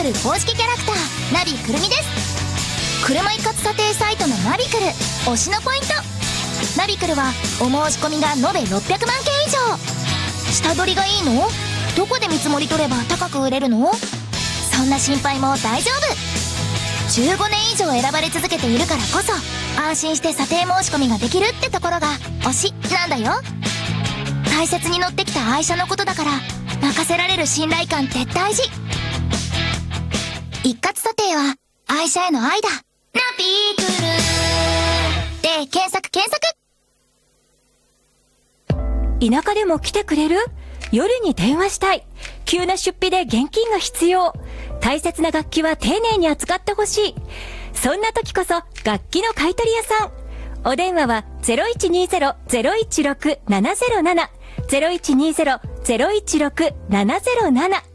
クル公式キャラクターナビくるみです。車一括査定サイトのナビクル推しのポイント。ナビクルはお申し込みが延べ600万件以上。下取りがいいの？どこで見積もり取れば高く売れるの？そんな心配も大丈夫。15年以上選ばれ続けているからこそ安心して査定申し込みができるってところが推しなんだよ。大切に乗ってきた愛車のことだから任せられる信頼感って大事。一括査定は愛車への愛だ。ナビクルで検索。 田舎でも来てくれる？夜に電話したい。急な出費で現金が必要。大切な楽器は丁寧に扱ってほしい。そんな時こそ楽器の買い取り屋さん。お電話は 0120-016-707 0120-016-707